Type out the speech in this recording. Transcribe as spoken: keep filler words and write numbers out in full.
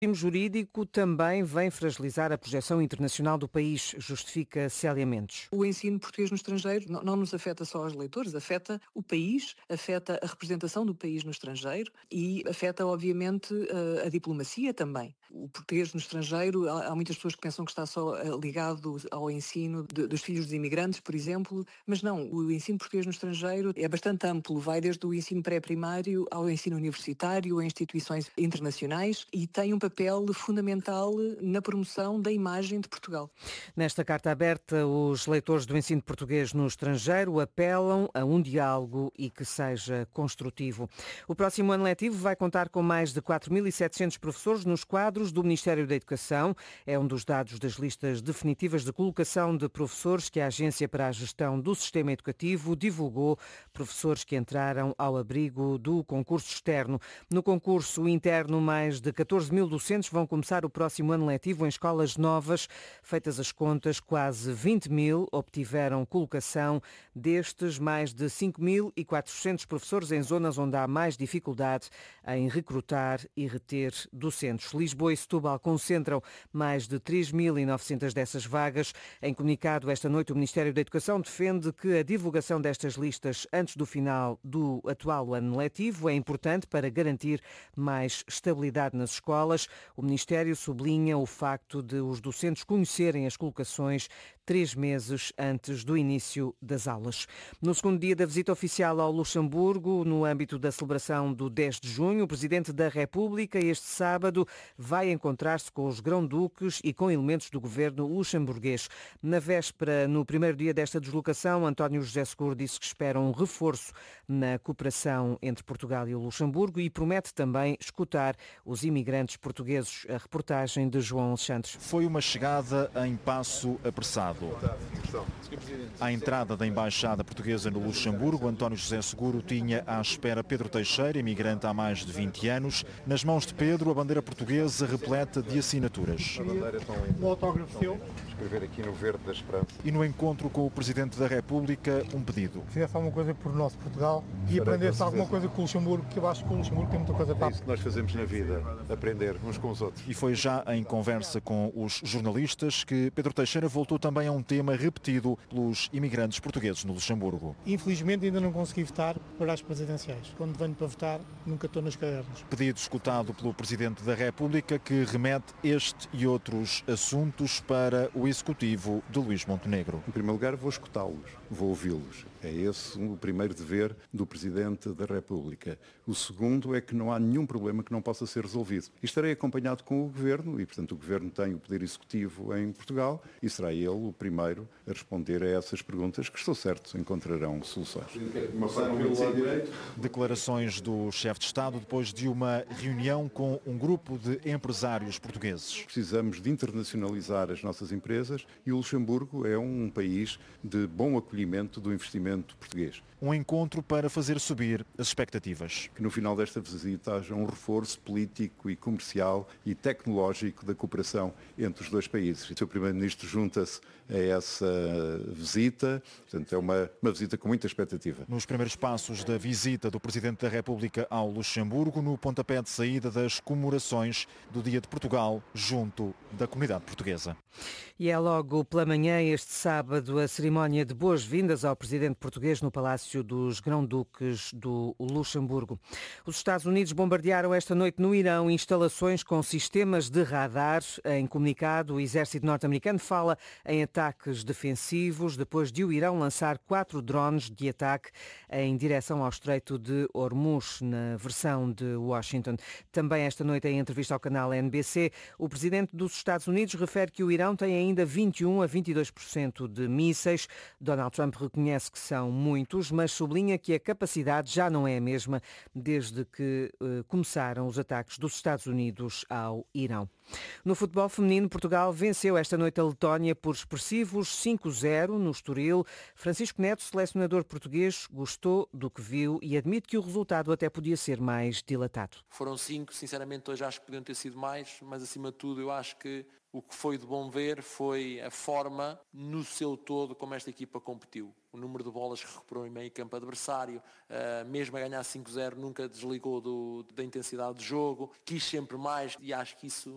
O regime jurídico também vem fragilizar a projeção internacional do país, justifica Célia Mendes. O ensino português no estrangeiro não, não nos afeta só aos leitores, afeta o país, afeta a representação do país no estrangeiro e afeta, obviamente, a, a diplomacia também. O português no estrangeiro, há, há muitas pessoas que pensam que está só ligado ao ensino de, dos filhos dos imigrantes, por exemplo, mas não, o ensino português no estrangeiro é bastante amplo, vai desde o ensino pré-primário ao ensino universitário, a instituições internacionais e tem um papel papel fundamental na promoção da imagem de Portugal. Nesta carta aberta, os leitores do ensino português no estrangeiro apelam a um diálogo e que seja construtivo. O próximo ano letivo vai contar com mais de quatro mil e setecentos professores nos quadros do Ministério da Educação. É um dos dados das listas definitivas de colocação de professores que a Agência para a Gestão do Sistema Educativo divulgou, professores que entraram ao abrigo do concurso externo. No concurso interno, mais de catorze mil docentes vão começar o próximo ano letivo em escolas novas. Feitas as contas, quase vinte mil obtiveram colocação. Destes, mais de cinco mil e quatrocentos professores em zonas onde há mais dificuldade em recrutar e reter docentes. Lisboa e Setúbal concentram mais de três mil e novecentas dessas vagas. Em comunicado esta noite, o Ministério da Educação defende que a divulgação destas listas antes do final do atual ano letivo é importante para garantir mais estabilidade nas escolas. O Ministério sublinha o facto de os docentes conhecerem as colocações três meses antes do início das aulas. No segundo dia da visita oficial ao Luxemburgo, no âmbito da celebração do dez de junho, o Presidente da República, este sábado, vai encontrar-se com os grão-duques e com elementos do governo luxemburguês. Na véspera, no primeiro dia desta deslocação, António José Seguro disse que espera um reforço na cooperação entre Portugal e o Luxemburgo e promete também escutar os imigrantes portugueses. A reportagem de João Alexandre. Foi uma chegada em passo apressado. À entrada da Embaixada Portuguesa no Luxemburgo, António José Seguro tinha à espera Pedro Teixeira, imigrante há mais de vinte anos. Nas mãos de Pedro, a bandeira portuguesa repleta de assinaturas. Um autógrafo seu. Escrever aqui no verde da esperança. E no encontro com o Presidente da República, um pedido. Fizesse alguma coisa por nosso Portugal e aprendesse alguma coisa com o Luxemburgo, que eu acho que o Luxemburgo tem muita coisa para. É isso que nós fazemos na vida, aprender uns com os outros. E foi já em conversa com os jornalistas que Pedro Teixeira voltou também a um tema repetido pelos imigrantes portugueses no Luxemburgo. Infelizmente ainda não consegui votar para as presidenciais. Quando venho para votar, nunca estou nas cadernas. Pedido escutado pelo Presidente da República, que remete este e outros assuntos para o Executivo de Luís Montenegro. Em primeiro lugar, vou escutá-los, vou ouvi-los. É esse o primeiro dever do Presidente da República. O segundo é que não há nenhum problema que não possa ser resolvido. E estarei acompanhado com o Governo e, portanto, o Governo tem o Poder Executivo em Portugal e será ele o primeiro a responder a essas perguntas que, estou certo, encontrarão soluções. Declarações do chefe de Estado depois de uma reunião com um grupo de empresários portugueses. Precisamos de internacionalizar as nossas empresas e o Luxemburgo é um país de bom acolhimento do investimento português. Um encontro para fazer subir as expectativas. Que no final desta visita haja um reforço político e comercial e tecnológico da cooperação entre os dois países. E o senhor Primeiro-Ministro junta-se a essa visita, portanto é uma, uma visita com muita expectativa. Nos primeiros passos da visita do Presidente da República ao Luxemburgo, no pontapé de saída das comemorações do Dia de Portugal junto da comunidade portuguesa. E é logo pela manhã, este sábado, a cerimónia de boas-vindas ao Presidente português no Palácio dos Grão-Duques do Luxemburgo. Os Estados Unidos bombardearam esta noite no Irão instalações com sistemas de radar. Em comunicado, o exército norte-americano fala em ataques defensivos depois de o Irão lançar quatro drones de ataque em direção ao Estreito de Hormuz, na versão de Washington. Também esta noite, em entrevista ao canal N B C, o presidente dos Estados Unidos refere que o Irão tem ainda vinte e um a vinte e dois por cento de mísseis. Donald Trump reconhece que são muitos, mas sublinha que a capacidade já não é a mesma desde que eh, começaram os ataques dos Estados Unidos ao Irão. No futebol feminino, Portugal venceu esta noite a Letónia por expressivos cinco a zero no Estoril. Francisco Neto, selecionador português, gostou do que viu e admite que o resultado até podia ser mais dilatado. Foram cinco, sinceramente hoje acho que podiam ter sido mais, mas acima de tudo eu acho que o que foi de bom ver foi a forma no seu todo como esta equipa competiu. O número de bolas que recuperou em meio campo adversário, uh, mesmo a ganhar cinco a zero, nunca desligou do, da intensidade de jogo, quis sempre mais e acho que isso